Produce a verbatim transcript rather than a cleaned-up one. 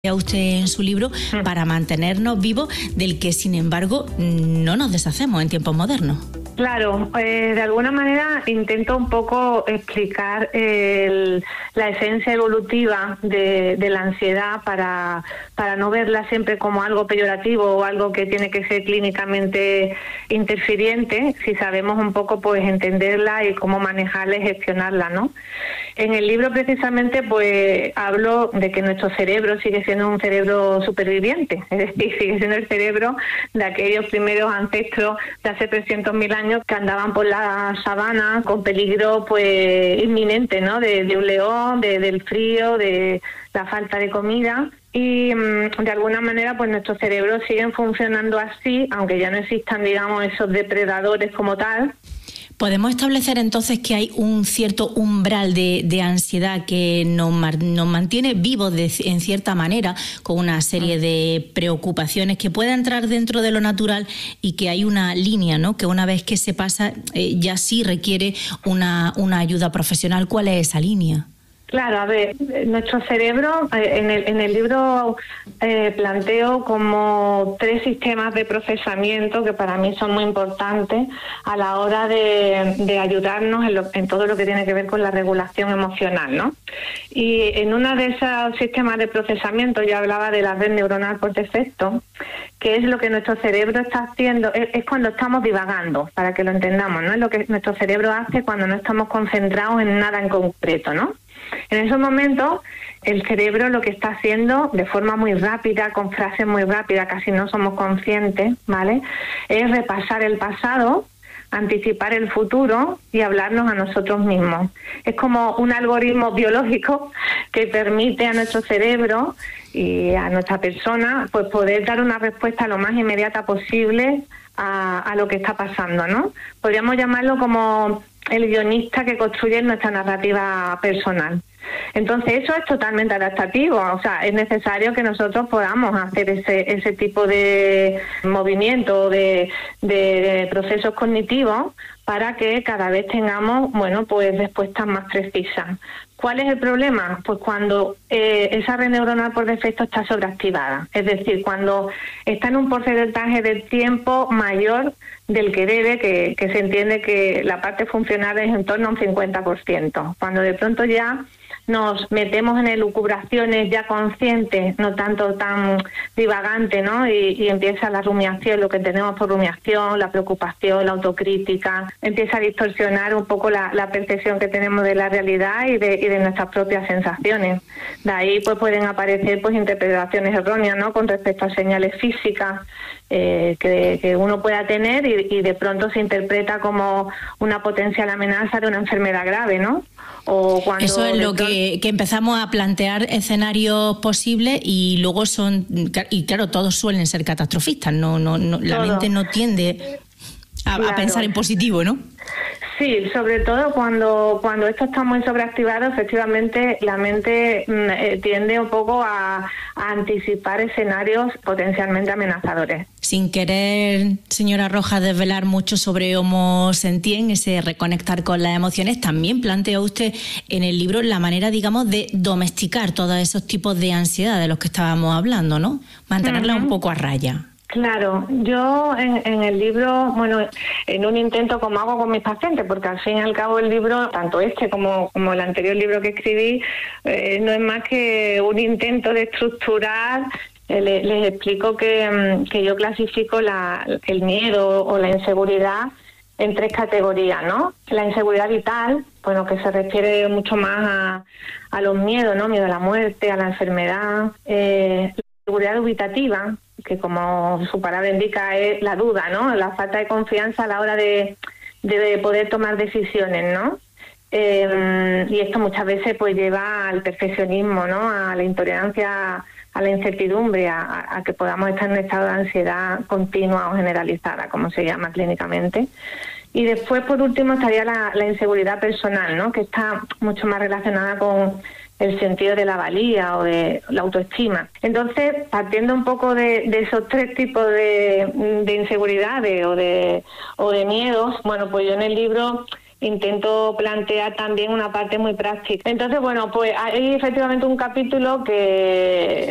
a usted en su libro para mantenernos vivos, del que sin embargo no nos deshacemos en tiempos modernos. Claro, eh, de alguna manera intento un poco explicar el, la esencia evolutiva de, de la ansiedad para, para no verla siempre como algo peyorativo o algo que tiene que ser clínicamente interfiriente, si sabemos un poco pues entenderla y cómo manejarla y gestionarla, ¿no? En el libro precisamente pues hablo de que nuestro cerebro sigue siendo un cerebro superviviente, es decir, sigue siendo el cerebro de aquellos primeros ancestros de hace trescientos mil años que andaban por la sabana con peligro pues inminente, ¿no? De, de un león, de, del frío, de la falta de comida. Y mmm, de alguna manera pues nuestros cerebros siguen funcionando así, aunque ya no existan, digamos, esos depredadores como tal. ¿Podemos establecer entonces que hay un cierto umbral de, de ansiedad que nos, nos mantiene vivos de, en cierta manera, con una serie de preocupaciones que puede entrar dentro de lo natural, y que hay una línea, ¿no? Que una vez que se pasa eh, ya sí requiere una, una ayuda profesional? ¿Cuál es esa línea? Claro, a ver, nuestro cerebro, eh, en, el, en el libro eh, planteo como tres sistemas de procesamiento que para mí son muy importantes a la hora de, de ayudarnos en, lo, en todo lo que tiene que ver con la regulación emocional, ¿no? Y en uno de esos sistemas de procesamiento yo hablaba de la red neuronal por defecto, que es lo que nuestro cerebro está haciendo, es, es cuando estamos divagando, para que lo entendamos, ¿no? Es lo que nuestro cerebro hace cuando no estamos concentrados en nada en concreto, ¿no? En esos momentos, el cerebro lo que está haciendo de forma muy rápida, con frases muy rápidas, casi no somos conscientes, ¿vale? Es repasar el pasado, anticipar el futuro y hablarnos a nosotros mismos. Es como un algoritmo biológico que permite a nuestro cerebro y a nuestra persona pues poder dar una respuesta lo más inmediata posible a, a lo que está pasando, ¿no? Podríamos llamarlo como el guionista que construye nuestra narrativa personal. Entonces eso es totalmente adaptativo, o sea, es necesario que nosotros podamos hacer ese ese tipo de movimiento, de, de, de procesos cognitivos, para que cada vez tengamos, bueno, pues respuestas más precisas. ¿Cuál es el problema? Pues cuando eh, esa red neuronal por defecto está sobreactivada, es decir, cuando está en un porcentaje de tiempo mayor del que debe, que, que se entiende que la parte funcional es en torno a un cincuenta por ciento. Cuando de pronto ya nos metemos en elucubraciones ya conscientes, no tanto tan divagante, ¿no? Y, y empieza la rumiación, lo que tenemos por rumiación, la preocupación, la autocrítica, empieza a distorsionar un poco la, la percepción que tenemos de la realidad y de, y de nuestras propias sensaciones. De ahí pues pueden aparecer pues interpretaciones erróneas, ¿no? Con respecto a señales físicas eh, que, que uno pueda tener y, y de pronto se interpreta como una potencial amenaza de una enfermedad grave, ¿no? O cuando Eso es lo que, que empezamos a plantear escenarios posibles y luego son, y claro, todos suelen ser catastrofistas, no, no, no la mente no tiende a, claro. a pensar en positivo, ¿no? Sí, sobre todo cuando cuando esto está muy sobreactivado, efectivamente la mente eh, tiende un poco a, a anticipar escenarios potencialmente amenazadores. Sin querer, señora Rojas, desvelar mucho sobre Homo Sentien, ese reconectar con las emociones, también plantea usted en el libro la manera, digamos, de domesticar todos esos tipos de ansiedad de los que estábamos hablando, ¿no? Mantenerla uh-huh. un poco a raya. Claro, yo en, en el libro, bueno, en un intento como hago con mis pacientes, porque al fin y al cabo el libro, tanto este como, como el anterior libro que escribí, eh, no es más que un intento de estructurar. Eh, les, les explico que, que yo clasifico la, el miedo o la inseguridad en tres categorías, ¿no? La inseguridad vital, bueno, que se refiere mucho más a, a los miedos, ¿no? Miedo a la muerte, a la enfermedad. Eh, la inseguridad dubitativa, que como su palabra indica es la duda, ¿no? La falta de confianza a la hora de, de poder tomar decisiones, ¿no? Eh, y esto muchas veces pues lleva al perfeccionismo, ¿no? A la intolerancia a la incertidumbre, a, a que podamos estar en un estado de ansiedad continua o generalizada, como se llama clínicamente. Y después, por último, estaría la, la inseguridad personal, ¿no? Que está mucho más relacionada con el sentido de la valía o de la autoestima. Entonces, partiendo un poco de, de esos tres tipos de, de inseguridades o de, o de miedos, bueno, pues yo en el libro intento plantear también una parte muy práctica. Entonces, bueno, pues hay efectivamente un capítulo que